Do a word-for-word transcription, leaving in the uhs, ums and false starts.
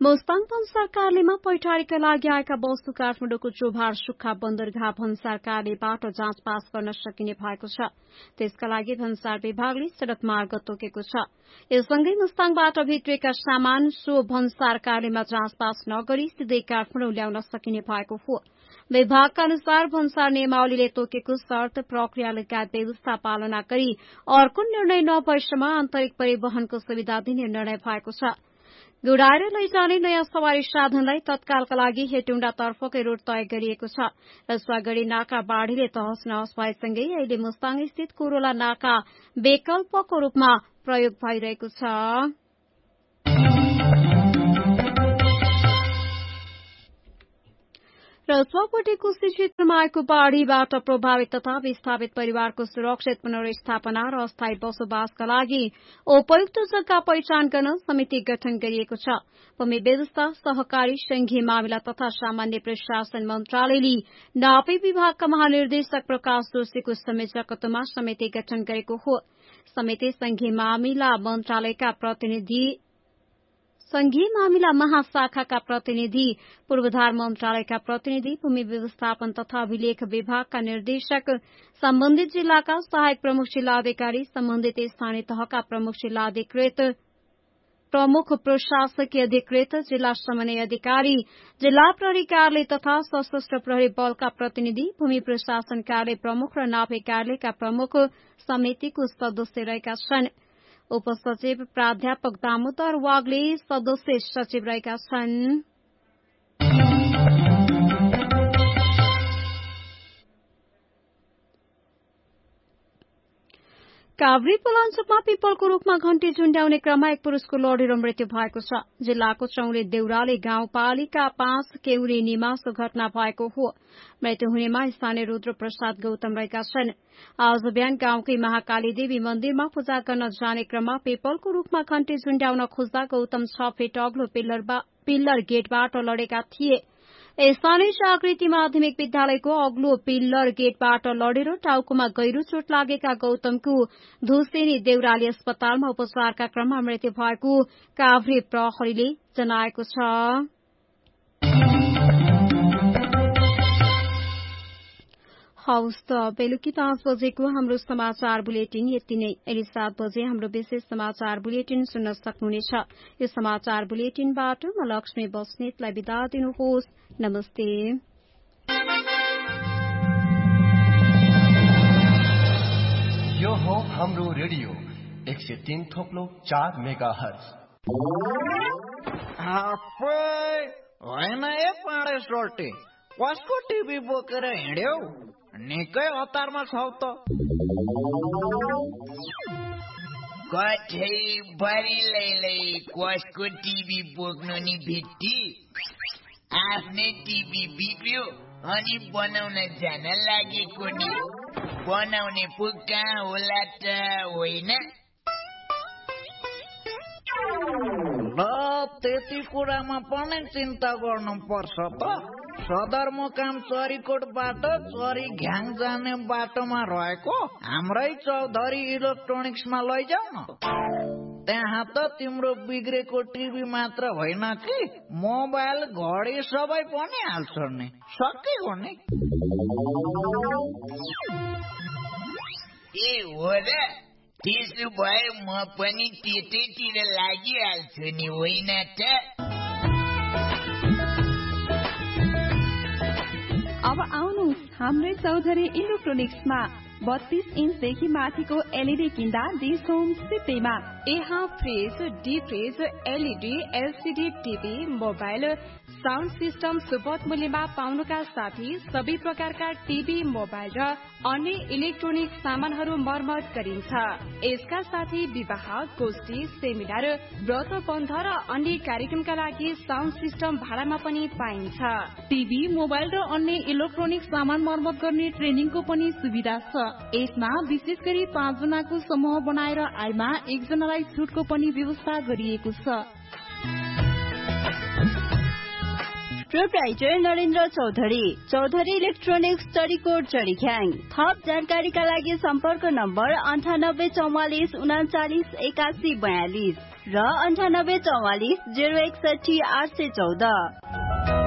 मुस्ताङ भन्सार कार्यालयमा पैठारीका लागि आएका वस्तु काठमाडौँको चोभार सुक्खा बन्दरगाह भन्सार कार्यालयबाट जाँच पास गर्न सकिने भएको छ। त्यसका लागि भन्सार विभागले सड़क मार्ग तोकेको छ। यससँगै मुस्ताङबाट भित्रिएका सामान सो भन्सार कार्यालयमा जाँच पास नगरी सिधै काठमाडौँ ल्याउन सकिने भएको हो। विभागका अनुसार भन्सार नियमावलीले तोकेको शर्त प्रक्रिया लगायत व्यवस्था पालना गरी अर्को निर्णय नभएसम्म आन्तरिक परिवहनको सुविधा दिने निर्णय भएको छ। गुडाएर लैजाने नयाँ सवारी साधनलाई तत्कालका लागि हेटौँडा तर्फकै रूट तय गरिएको छ। रसुवागढ़ी नाका बाढ़ीले तहस नहस भएसँगै अहिले मुस्ताङ स्थित कोरोला नाका विकल्पको रूपमा प्रयोग भइरहेको छ। रसुवागढ़ी कोशी क्षेत्रमा आएको बाढ़ीबाट प्रभावित तथा विस्थापित परिवारको सुरक्षित पुनर्स्थापना र अस्थायी बसोबासका लागि उपयुक्त जग्गा पहिचान गर्न समिति गठन गरिएको छ। भूमि व्यवस्था, सहकारी, संघीय मामिला तथा सामान्य प्रशासन मन्त्रालयले नापी विभागका महानिर्देशक प्रकाश जोशीको संयोजकत्वमा समिति गठन गरेको हो। समिति संघीय मामिला मन्त्रालयका प्रतिनिधि संघीय मामिला महाशाखाका प्रतिनिधि, पूर्वाधार मन्त्रालयका प्रतिनिधि, भूमि व्यवस्थापन तथा अभिलेख विभागका निर्देशक, सम्बन्धित जिल्लाका सहायक प्रमुख जिल्ला अधिकारी, सम्बन्धित स्थानीय तहका प्रमुख जिल्ला अधिकृत, प्रमुख प्रशासकीय अधिकृत, जिल्ला समन्वय अधिकारी, जिल्ला प्रहरी कार्यालय तथा सशस्त्र प्रहरी बलका प्रतिनिधि, भूमि प्रशासन कार्यालय प्रमुख र नाभे कार्यालयका प्रमुख समितिको सदस्य रहेका छन्। उपसचिव प्राध्यापक दामोदर वाग्ले सदस्य सचिव रहेका छन्। काभ्रे पलाञ्चोकमा पिपलको रूखमा घण्टी झुण्ड्याउने क्रममा एक पुरूषको लडेर मृत्यु भएको छ। जिल्लाको चौले देउराली गाउँपालिका पाँच केउरी निमासो घटना भएको हो। मृत्यु हुनेमा स्थानीय रुद्र प्रसाद गौतम रहेका छन्। आज बिहान गाउँकै महाकाली देवी मन्दिरमा पूजा गर्न जाने क्रममा पिपलको रूखमा घण्टी झुण्ड्याउन खोज्दा गौतम छ फिट अग्लो पिल्लर गेटबाट लडेका थिए। स्थानीय जागृति माध्यमिक विद्यालयको अग्लो पिल्लर गेटबाट लडेर टाउकोमा गहिरो चोट लागेका गौतमको धुसेनी देउराली अस्पतालमा उपचारका क्रममा मृत्यु भएको काभ्रे प्रहरीले जनाएको छ। हौस् त बेलुकी पाँच बजेको हाम्रो समाचार बुलेटिन यति नै। अहिले सात बजे हाम्रो विशेष समाचार बुलेटिन सुन्न सक्नुहुनेछ। यो समाचार बुलेटिनबाट म लक्ष्मी बस्नेतलाई बिदा दिनुहोस्। नमस्ते। यो हो हाम्रो रेडियो एक सय तीन थोप्लो चार मेगा हर्ज। होइन ए पाडे सोल्टे, कसको टिभी बोकेर हिँड्यौ? निकै हतारमा छौ त। कठै बरिलैलै कसको टिभी बोक्नु नि भित्ती। आफ्नै टिभी बिग्रियो अनि बनाउन जान लागेको नि। बनाउने पो कहाँ होला त होइन? ल त्यति कुरामा पनि चिन्ता गर्नु पर्छ त। सदरमुकाम चरीकोटबाट चरी घ्याङ जाने बाटोमा रहेको हाम्रै चौधरी इलेक्ट्रोनिक्समा लैजाऊ न। त्यहाँ त तिम्रो बिग्रेको टिभी मात्र होइन कि मोबाइल घडी सबै पनि हाल्छ नि। सकियो नि। ए हो र, त्यसो भए म पनि त्यतैतिर लागिहाल्छु नि होइन त। अब आउनुहोस् हाम्रै चौधरी इलेक्ट्रोनिक्समा। बत्तीस इन्चदेखि माथिको एलईडी किन्दा दिन्छौं सित्तैमा। यहाँ fridge, deep fridge, LED, LCD TV, mobile, sound system सुपथ मूल्यमा पाउनुका साथै सबै प्रकारका टिभी, मोबाइल र अन्य इलेक्ट्रोनिक सामानहरू मर्मत गरिन्छ। यसका साथै विवाह, गोष्ठी, सेमिनार, व्रत बन्ध र अन्य कार्यक्रमका लागि साउन्ड सिस्टम भाडामा पनि पाइन्छ। टिभी, मोबाइल र अन्य इलेक्ट्रोनिक सामान मर्मत गर्ने ट्रेनिङको पनि सुविधा छ। यसमा विशेष गरी पाँच जनाको समूह बनाएर आएमा एकजनालाई छुटको पनि व्यवस्था गरिएको छ। Proprietor Narendra Chaudhary, Chaudhary electronics, Charikot, चरीख्याङ। थप जानकारीका लागि सम्पर्क नम्बर अन्ठानब्बे चौवालिस उनाचालिस एकासी बयालिस। र अन्ठानब्बे चौवालिस जेरो एकसठी आठ सय चौध।